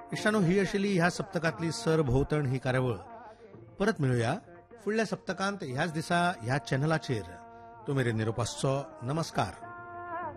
इश्टानो, ही आशिल्ली ह्या सप्तकांतली सरभोंवतण ही कार्यावळ. परत मेळुया फुडल्या सप्तकांत ह्याच दिसा ह्याच चॅनलाचेर. तो मेरेन निरोप आसचो. नमस्कार.